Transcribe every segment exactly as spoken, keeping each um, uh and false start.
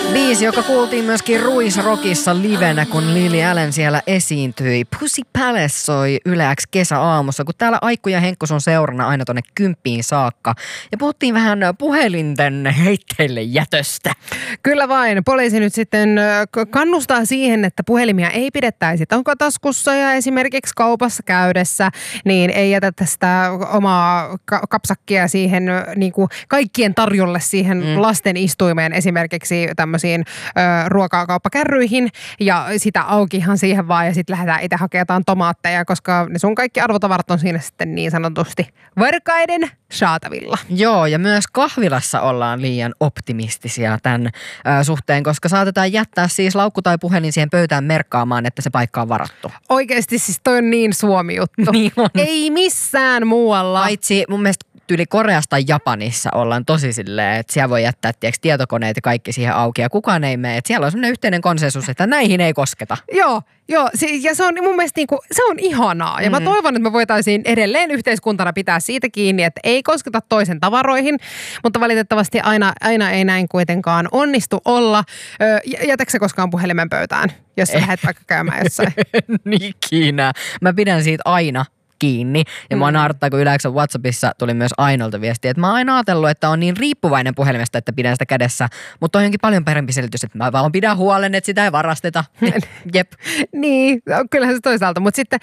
Biisi, joka kuultiin myöskin Ruisrockissa livenä, kun Lily Allen siellä esiintyi. Pussy Palace soi Yle X kesäaamussa, kun täällä Aikku ja Henkku sun seurana aina tonne kymppiin saakka. Ja puhuttiin vähän puhelinten heitteille jätöstä. Kyllä vain. Poliisi nyt sitten kannustaa siihen, että puhelimia ei pidettäisi taskussa ja esimerkiksi kaupassa käydessä, niin ei jätetä sitä omaa kapsakkia siihen niin kuin kaikkien tarjolle siihen mm. lasten istuimeen esimerkiksi tämmöisiin ö, ruokakauppakärryihin ja sitä aukihan siihen vaan ja sitten lähdetään itse hakemaan tomaatteja, koska ne sun kaikki arvotavarat on siinä sitten niin sanotusti varkaiden saatavilla. Joo, ja myös kahvilassa ollaan liian optimistisia tämän ö, suhteen, koska saatetaan jättää siis laukku tai puhelin siihen pöytään merkkaamaan, että se paikka on varattu. Oikeasti siis toi on niin Suomi-juttu. Niin on. Ei missään muualla. Paitsi mun mielestä tyyli Koreasta ja Japanissa ollaan tosi silleen, että siellä voi jättää tiiäks, tietokoneet ja kaikki siihen auki ja kukaan ei mene. Että siellä on semmoinen yhteinen konsensus, että näihin ei kosketa. Joo, joo ja se on mun mielestä niinku, se on ihanaa. Ja mm. mä toivon, että me voitaisiin edelleen yhteiskuntana pitää siitä kiinni, että ei kosketa toisen tavaroihin. Mutta valitettavasti aina, aina ei näin kuitenkaan onnistu olla. Jätätkö sä koskaan puhelimen pöytään, jos sä lähdet vaikka käymään jossain? Niin kiinaa. Mä pidän siitä aina kiinni. Ja mua mm. naurattaa, kun yleensä WhatsAppissa tuli myös Ainolta viestiä, että mä oon aina ajatellut, että on niin riippuvainen puhelimesta, että pidän sitä kädessä. Mutta on jonkin paljon parempi selitys, että mä vaan pidän huolen, että sitä ei varasteta. Jep. Niin, kyllähän se toisaalta. Mutta sitten,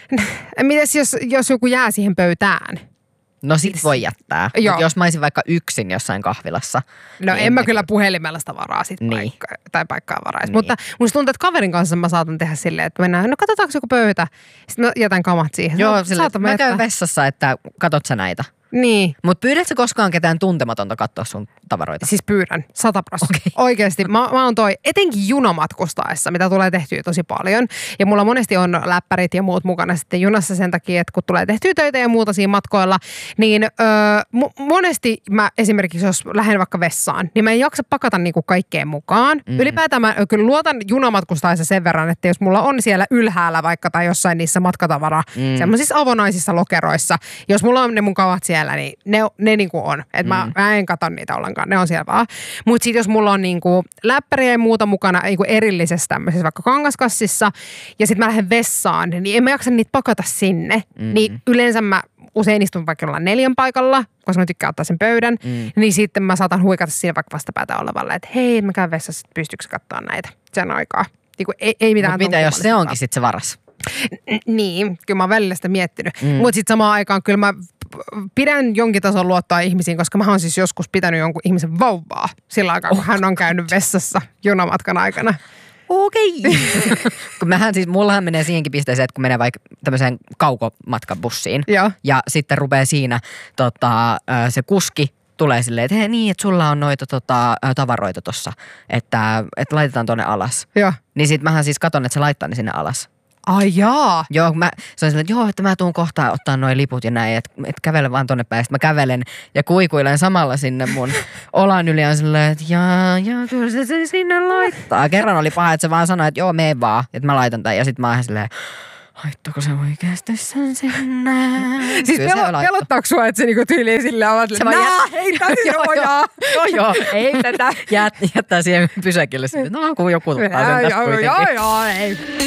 mites jos, jos joku jää siihen pöytään? No sit voi jättää. Jos mä olisin vaikka yksin jossain kahvilassa. No niin en mä kyllä puhelimella sitä varaa sit niin. paikka, tai paikkaa varaisi. Niin. Mutta musta tuntuu, että kaverin kanssa mä saatan tehdä silleen, että mennään, no katsotaanko joku pöytä. Sitten mä jätän kamat siihen. Joo, no, silleen, mä käyn vessassa, että katot sä näitä. Niin. Mutta pyydätkö koskaan ketään tuntematonta katsoa sun tavaroita? Siis pyydän, sata prosenttia. Okay. Oikeasti. Mä, mä oon toi, etenkin junamatkustaessa, mitä tulee tehtyä tosi paljon. Ja mulla monesti on läppärit ja muut mukana sitten junassa sen takia, että kun tulee tehtyä töitä ja muuta siinä matkoilla, niin öö, m- monesti mä esimerkiksi, jos lähden vaikka vessaan, niin mä en jaksa pakata niinku kaikkeen mukaan. Mm. Ylipäätään mä kyllä luotan junamatkustaessa sen verran, että jos mulla on siellä ylhäällä vaikka tai jossain niissä matkatavara, mm. semmoisissa avonaisissa lokeroissa, jos mulla on ne mukavat siellä, niin ne, ne niinku on. Että mä, mm. mä en katso niitä ollenkaan. Ne on siellä vaan. Mutta sitten jos mulla on niinku läppäriä ja muuta mukana niinku erillisessä tämmöisessä vaikka kangaskassissa ja sitten mä lähden vessaan, niin en mä jaksa niitä pakata sinne. Mm. Niin yleensä mä usein istun vaikka jollain neljän paikalla, koska mä tykkään ottaa sen pöydän. Mm. Niin sitten mä saatan huikata siinä vaikka vastapäätä olevalle, että hei, mä käyn vessassa, pystyykö katsoa näitä sen aikaa. Niinku ei, ei mitään. Mutta mitä jos se onkin sitten se varas? Niin, kyllä mä oon välillä sitä miettinyt. Mm. Mutta sitten samaan aikaan kyllä mä pidän jonkin tason luottaa ihmisiin, koska mä oon siis joskus pitänyt jonkun ihmisen vauvaa sillä aikaa, kun oh. hän on käynyt vessassa junamatkan aikana. Okei. Okay. kun mähän siis, mullahan menee siihenkin pisteeseen, että kun menee vaikka tämmöiseen kaukomatkabussiin ja, ja sitten rupeaa siinä tota, se kuski tulee silleen, että hei niin, että sulla on noita tota, tavaroita tossa, että, että laitetaan tonne alas. Ja. Niin sit mähän siis katon, että se laittaa ne sinne alas. Ai jaa. Joo, mä, se on silleen, että joo, että mä tuun kohtaan ottaa noi liput ja näin, että et kävele vaan tonne päin. Sitten mä kävelen ja kuikuilen samalla sinne mun olan yli on silleen, että jaa, jaa, kyllä se, se sinne laittaa. Kerran oli paha, että se vaan sanoi, että joo, mene vaan, että mä laitan tämän. Ja sit mä oon silleen, laittako se oikeasti sen sinne? Siis pel- pelottaako sua, että se niinku tyyliin silleen ovat, että nää, heitä sinne ojaa. Joo, joo, ei tätä. Jät, jättää siihen pysäkille. No, kun joku ottaa sen tästä kuitenkin. Joo, joo, ei.